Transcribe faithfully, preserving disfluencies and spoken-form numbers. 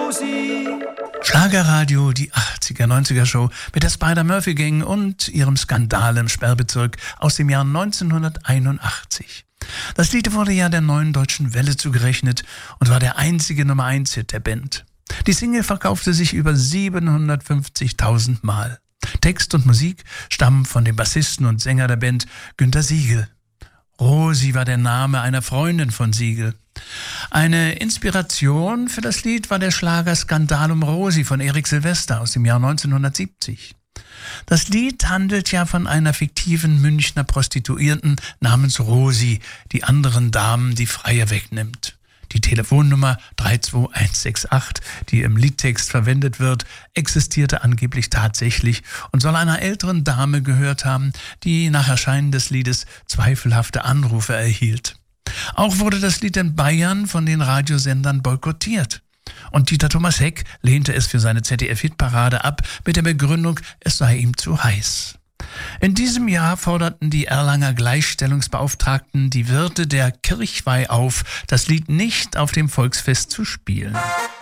Rosi. Schlagerradio, die achtziger, neunziger Show mit der Spider-Murphy-Gang und ihrem Skandal im Sperrbezirk aus dem Jahr neunzehnhunderteinundachtzig. Das Lied wurde ja der Neuen Deutschen Welle zugerechnet und war der einzige Nummer eins Hit der Band. Die Single verkaufte sich über siebenhundertfünfzigtausend Mal. Text und Musik stammen von dem Bassisten und Sänger der Band Günter Siegel. Rosi war der Name einer Freundin von Siegel. Eine Inspiration für das Lied war der Schlager Skandal um Rosi von Erik Silvester aus dem Jahr neunzehnhundertsiebzig. Das Lied handelt ja von einer fiktiven Münchner Prostituierten namens Rosi, die anderen Damen die Freie wegnimmt. Die Telefonnummer drei zwei eins sechs acht, die im Liedtext verwendet wird, existierte angeblich tatsächlich und soll einer älteren Dame gehört haben, die nach Erscheinen des Liedes zweifelhafte Anrufe erhielt. Auch wurde das Lied in Bayern von den Radiosendern boykottiert. Und Dieter Thomas Heck lehnte es für seine Z D F-Hitparade ab mit der Begründung, es sei ihm zu heiß. In diesem Jahr forderten die Erlanger Gleichstellungsbeauftragten die Wirte der Kirchweih auf, das Lied nicht auf dem Volksfest zu spielen.